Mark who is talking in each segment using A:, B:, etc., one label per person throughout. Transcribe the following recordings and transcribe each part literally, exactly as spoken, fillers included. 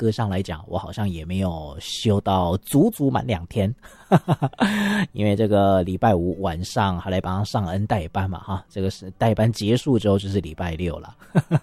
A: 格上来讲，我好像也没有休到足足满两天，因为这个礼拜五晚上还来帮他上恩代班嘛，哈，这个是代班结束之后就是礼拜六了，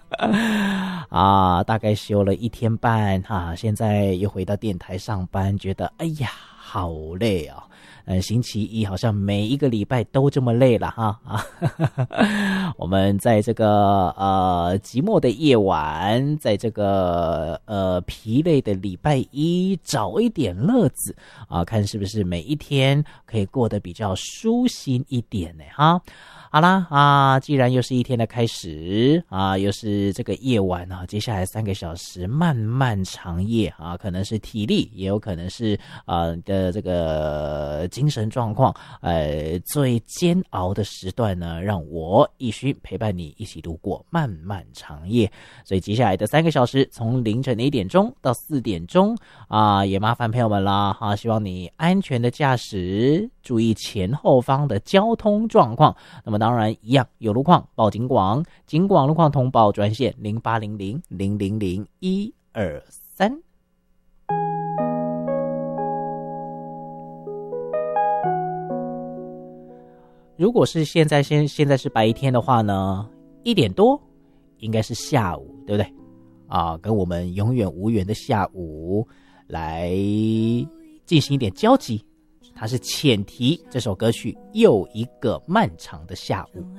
A: 啊，大概休了一天半，哈，现在又回到电台上班，觉得哎呀，好累啊。呃，星期一好像每一个礼拜都这么累了哈啊！我们在这个呃寂寞的夜晚，在这个呃疲累的礼拜一，找一点乐子啊，看是不是每一天可以过得比较舒心一点呢？哈。好啦啊，既然又是一天的开始啊，又是这个夜晚啊，接下来三个小时漫漫长夜啊，可能是体力，也有可能是啊的这个精神状况，呃，最煎熬的时段呢，让我一须陪伴你一起度过漫漫长夜。所以接下来的三个小时，从凌晨的一点钟到四点钟啊，也麻烦朋友们啦哈、啊，希望你安全的驾驶，注意前后方的交通状况。那么当然一样，有路况报警广，警广路况通报专线零八零零零零零一二三。如果是现在现现在是白天的话呢，一点多应该是下午，对不对？啊，跟我们永远无缘的下午来进行一点交集。它是浅提这首歌曲又一个漫长的下午。